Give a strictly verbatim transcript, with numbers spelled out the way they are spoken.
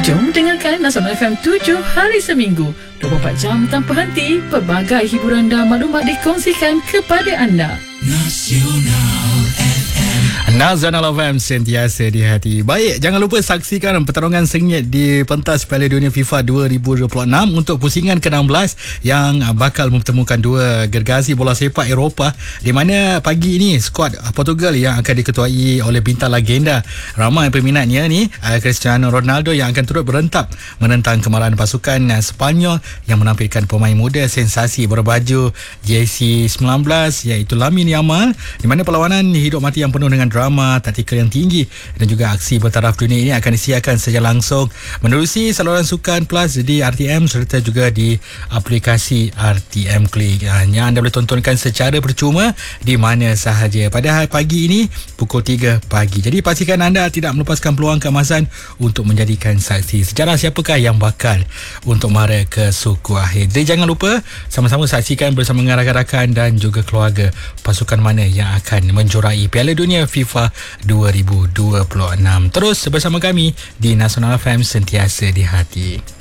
Jom dengarkan Nasional F M tujuh hari seminggu, dua puluh empat jam tanpa henti. Pelbagai hiburan dan maklumat dikongsikan kepada anda. Nasional F M. Nasional F M, sentiasa di hati. Baik, jangan lupa saksikan pertarungan sengit di pentas Piala Dunia FIFA dua ribu dua puluh enam untuk pusingan ke enam belas yang bakal mempertemukan dua gergasi bola sepak Eropah, di mana pagi ini skuad Portugal yang akan diketuai oleh bintang legenda ramai peminatnya ni, Cristiano Ronaldo, yang akan turut berentap menentang kemarahan pasukan Sepanyol yang menampilkan pemain muda sensasi berbaju jersey sembilan belas iaitu Lamine Yamal, di mana perlawanan hidup mati yang penuh dengan drama, taktikal yang tinggi dan juga aksi bertaraf dunia ini akan disiarkan secara langsung menerusi saluran sukan Plus di R T M serta juga di aplikasi R T M Click yang anda boleh tontonkan secara percuma di mana sahaja pada hari pagi ini pukul tiga pagi. Jadi pastikan anda tidak melepaskan peluang keemasan untuk menjadikan saksi sejarah siapakah yang bakal untuk mara ke suku akhir. Jadi jangan lupa sama-sama saksikan bersama dengan rakan-rakan dan juga keluarga pasukan mana yang akan menjuarai Piala Dunia FIFA dua ribu dua puluh enam. Terus bersama kami di Nasional F M, sentiasa di hati.